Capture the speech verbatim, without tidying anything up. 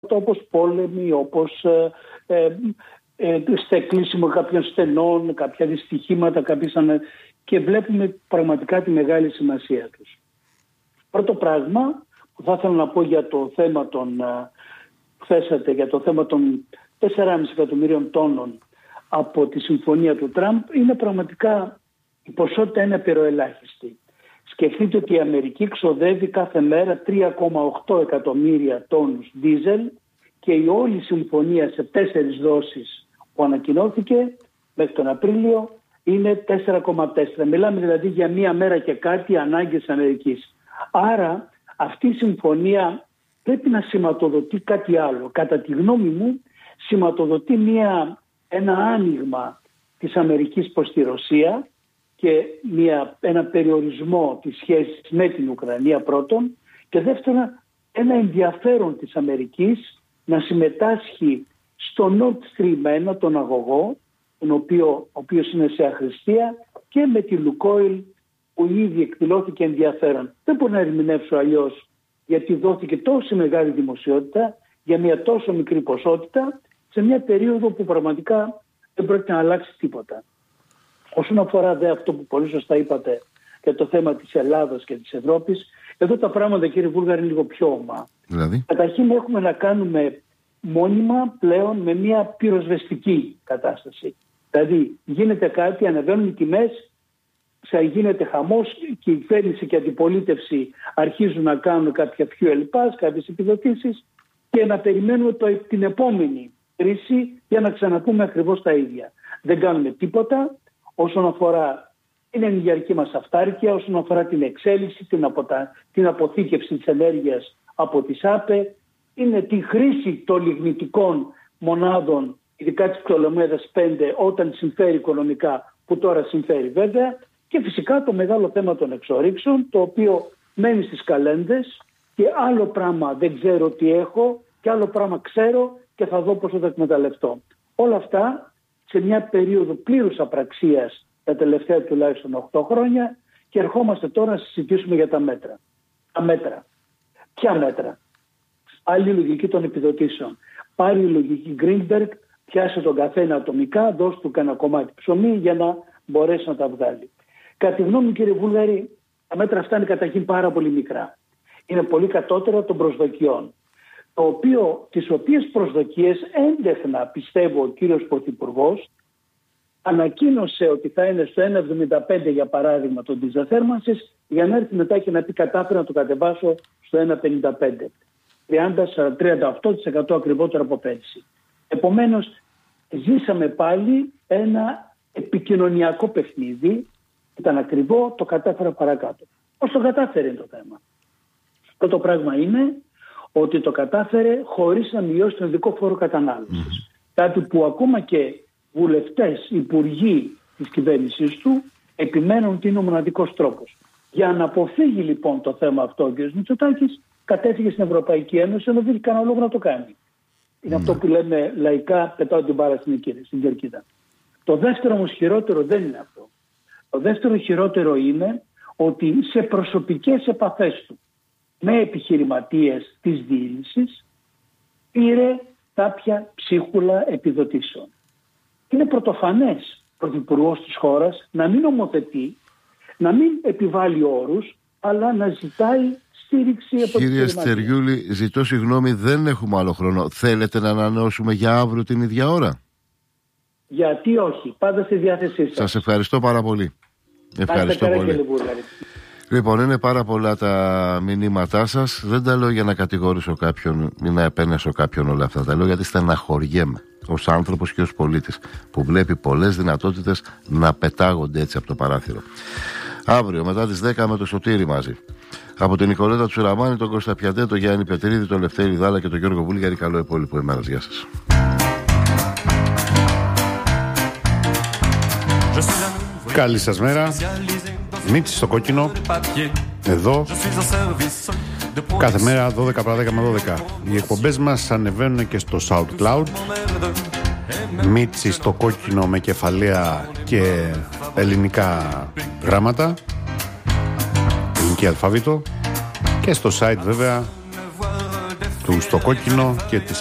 όπως πόλεμοι, όπως ε, ε, ε, στεκλίσιμο κάποιων στενών, κάποια δυστυχήματα, κάποιες ανα... και βλέπουμε πραγματικά τη μεγάλη σημασία τους. Πρώτο πράγμα που θα ήθελα να πω για το θέμα των, που θέσατε, για το θέμα των τέσσερα κόμμα πέντε εκατομμυρίων τόνων από τη συμφωνία του Τραμπ, είναι πραγματικά η ποσότητα είναι απειροελάχιστη. Σκεφτείτε ότι η Αμερική ξοδεύει κάθε μέρα τρία κόμμα οκτώ εκατομμύρια τόνους δίζελ και η όλη συμφωνία σε τέσσερις δόσεις που ανακοινώθηκε μέχρι τον Απρίλιο είναι τέσσερα κόμμα τέσσερα. Μιλάμε δηλαδή για μία μέρα και κάτι ανάγκες της Αμερικής. Άρα αυτή η συμφωνία πρέπει να σηματοδοτεί κάτι άλλο. Κατά τη γνώμη μου σηματοδοτεί μία, ένα άνοιγμα της Αμερικής προς τη Ρωσία και μια, ένα περιορισμό της σχέσης με την Ουκρανία πρώτον και δεύτερον ένα ενδιαφέρον της Αμερικής να συμμετάσχει στο Nord Stream ένα, τον αγωγό, τον οποίο, ο οποίος είναι σε αχρηστία, και με τη Λουκόιλ που ήδη εκδηλώθηκε ενδιαφέρον. Δεν μπορώ να ερμηνεύσω αλλιώς, γιατί δόθηκε τόση μεγάλη δημοσιότητα για μια τόσο μικρή ποσότητα σε μια περίοδο που πραγματικά δεν πρόκειται να αλλάξει τίποτα. Όσον αφορά δε αυτό που πολύ σωστά είπατε για το θέμα της Ελλάδας και της Ευρώπης, εδώ τα πράγματα, κύριε Βούλγαρη, είναι λίγο πιο ομά. Δηλαδή. Καταρχήν έχουμε να κάνουμε μόνιμα πλέον με μια πυροσβεστική κατάσταση. Δηλαδή γίνεται κάτι, ανεβαίνουν οι τιμές, γίνεται χαμός και η κυβέρνηση και η αντιπολίτευση αρχίζουν να κάνουν κάποια fuel pass, κάποιες επιδοτήσεις και να περιμένουμε το, την επόμενη κρίση για να ξαναπούμε ακριβώς τα ίδια. Δεν κάνουμε τίποτα όσον αφορά την ενεργειακή μας αυτάρκεια, όσον αφορά την εξέλιξη, την, αποτα... την αποθήκευση της ενέργειας από τις ΑΠΕ, είναι τη χρήση των λιγνητικών μονάδων, ειδικά της Πτολεμαίδας πέντε, όταν συμφέρει οικονομικά, που τώρα συμφέρει βέβαια, και φυσικά το μεγάλο θέμα των εξορίξεων, το οποίο μένει στις καλένδες και άλλο πράγμα δεν ξέρω τι έχω και άλλο πράγμα ξέρω και θα δω πώς θα το εκμεταλλευτώ. Όλα αυτά σε μια περίοδο πλήρους απραξίας τα τελευταία τουλάχιστον οκτώ χρόνια και ερχόμαστε τώρα να συζητήσουμε για τα μέτρα. Τα μέτρα. Ποια μέτρα? Άλλη λογική των επιδοτήσεων. Πάρει η λογική Greenberg, πιάσε τον καθένα ατομικά, δώσ' του κανένα κομμάτι ψωμί για να μπορέσει να τα βγάλει. Κατά τη γνώμη μου, κύριε Βούλγαρη, τα μέτρα αυτά είναι καταρχήν πάρα πολύ μικρά. Είναι πολύ κατώτερα των προσδοκιών. Το οποίο, τις οποίες προσδοκίες έντεχνα, πιστεύω, ο κύριος Πρωθυπουργός ανακοίνωσε ότι θα είναι στο ένα κόμμα εβδομήντα πέντε για παράδειγμα τον ντίζελ θέρμανσης, για να έρθει μετά και να πει κατάφερα να το κατεβάσω στο ένα κόμμα πενήντα πέντε. τριάντα με τριάντα οκτώ τοις εκατό ακριβότερο από πέρσι. Επομένως, ζήσαμε πάλι ένα επικοινωνιακό παιχνίδι, ήταν ακριβό, το κατάφερα παρακάτω. Πώς το κατάφερε είναι το θέμα? Πρώτο πράγμα είναι ότι το κατάφερε χωρίς να μειώσει τον ειδικό φόρο κατανάλωσης. Mm. Κάτι που ακόμα και βουλευτές, υπουργοί της κυβέρνησης του επιμένουν ότι είναι ο μοναδικός τρόπος. Για να αποφύγει λοιπόν το θέμα αυτό ο κ. Μητσοτάκης κατέφυγε στην Ευρωπαϊκή Ένωση, ενώ δεν είχε κανένα λόγο να το κάνει. Είναι mm. αυτό που λέμε λαϊκά, πετάω την μπάρα στην, στην κερκίδα. Το δεύτερο όμως χειρότερο δεν είναι αυτό. Το δεύτερο χειρότερο είναι ότι σε προσωπικές επαφές του με επιχειρηματίες της διοίκησης πήρε κάποια ψίχουλα επιδοτήσεων. Είναι πρωτοφανές πρωθυπουργός της χώρας να μην νομοθετεί, να μην επιβάλλει όρους, αλλά να ζητάει στήριξη από την Κύριε Στεριούλη, ζητώ συγγνώμη, δεν έχουμε άλλο χρόνο. Θέλετε να ανανεώσουμε για αύριο την ίδια ώρα? Γιατί όχι, πάντα στη διάθεσή σας. Σας ευχαριστώ πάρα πολύ. Ευχαριστώ πολύ. Λοιπόν, είναι πάρα πολλά τα μηνύματά σας. Δεν τα λέω για να κατηγορήσω κάποιον ή να επένεσω κάποιον όλα αυτά. Τα λέω γιατί στεναχωριέμαι ως άνθρωπος και ως πολίτης που βλέπει πολλές δυνατότητες να πετάγονται έτσι από το παράθυρο. Αύριο μετά τις δέκα με το Σωτήρι μαζί. Από την Νικολέτα Τσουραμάνη, τον Κώστα Πιατέ, τον Γιάννη Πετρίδη, τον Λευτέρη Δάλα και τον Γιώργο Βούλγαρη. Καλό υπόλοιπο ημέρας. Γεια σας. Καλή σας μέρα. Μίτσι στο κόκκινο. Εδώ. Κάθε μέρα δώδεκα παρά δέκα με δώδεκα. Οι εκπομπές μας ανεβαίνουν και στο SoundCloud. Μίτσι στο κόκκινο με κεφαλαία και ελληνικά γράμματα. Ελληνική αλφαβήτο. Και στο site βέβαια του του Στο Κόκκινο και της